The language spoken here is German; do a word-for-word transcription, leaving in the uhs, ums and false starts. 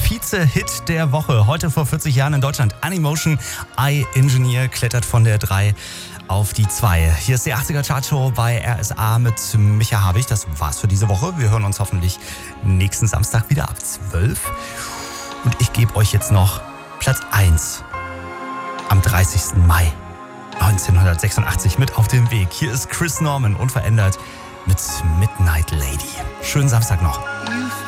Vize-Hit der Woche. Heute vor vierzig Jahren in Deutschland. Animotion, I Engineer klettert von der drei auf die zwei. Hier ist die achtziger Chartshow bei R S A mit Micha Habich. Das war's für diese Woche. Wir hören uns hoffentlich nächsten Samstag wieder ab zwölf. Und ich gebe euch jetzt noch Platz eins am dreißigsten Mai neunzehnhundertsechsundachtzig mit auf den Weg. Hier ist Chris Norman, unverändert, mit Midnight Lady. Schönen Samstag noch.